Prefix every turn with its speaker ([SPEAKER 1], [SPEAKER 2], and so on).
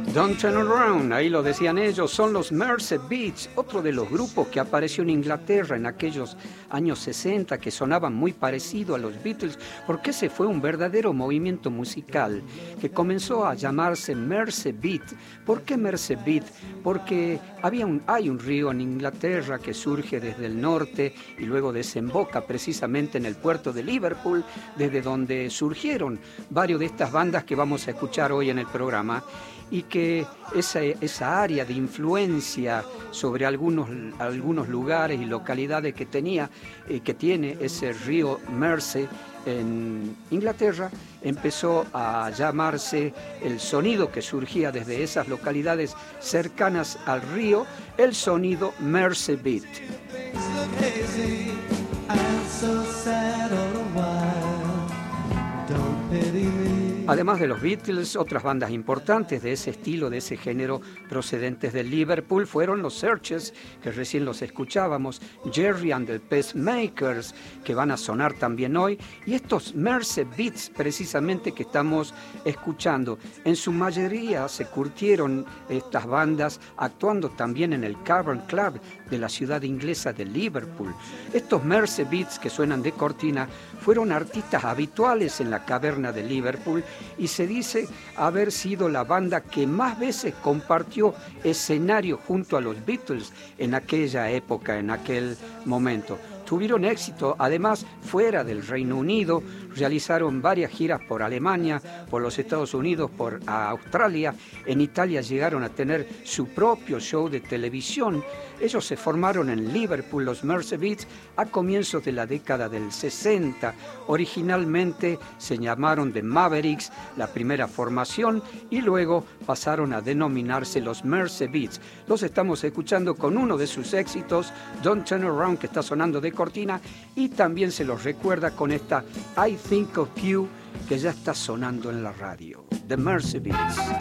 [SPEAKER 1] Don't Turn Around, ahí lo decían ellos, son los Mersey Beats, otro de los grupos que apareció en Inglaterra en aquellos años 60, que sonaban muy parecido a los Beatles, porque ese fue un verdadero movimiento musical que comenzó a llamarse Mersey Beat. ¿Por qué Mersey Beat? Porque hay un río en Inglaterra que surge desde el norte y luego desemboca precisamente en el puerto de Liverpool, desde donde surgieron varios de estas bandas que vamos a escuchar hoy en el programa, y que esa área de influencia sobre algunos lugares y localidades que tiene ese río Mersey en Inglaterra, empezó a llamarse el sonido que surgía desde esas localidades cercanas al río, el sonido Mersey Beat. Además de los Beatles, otras bandas importantes de ese estilo, de ese género, procedentes de Liverpool, fueron los Searchers, que recién los escuchábamos, Gerry and the Pacemakers, que van a sonar también hoy, y estos Mersey Beats, precisamente, que estamos escuchando. En su mayoría se curtieron estas bandas actuando también en el Cavern Club de la ciudad inglesa de Liverpool. Estos Mersey Beats, que suenan de cortina, fueron artistas habituales en la caverna de Liverpool y se dice haber sido la banda que más veces compartió escenario junto a los Beatles en aquella época, en aquel momento. Tuvieron éxito, además, fuera del Reino Unido, realizaron varias giras por Alemania, por los Estados Unidos, por Australia. En Italia llegaron a tener su propio show de televisión. Ellos se formaron en Liverpool, los Mersey Beats, a comienzos de la década del 60. Originalmente se llamaron The Mavericks, la primera formación, y luego pasaron a denominarse los Mersey Beats. Los estamos escuchando con uno de sus éxitos, Don't Turn Around, que está sonando de cortina, y también se los recuerda con esta I Think of You, que ya está sonando en la radio. The Mersey Beats.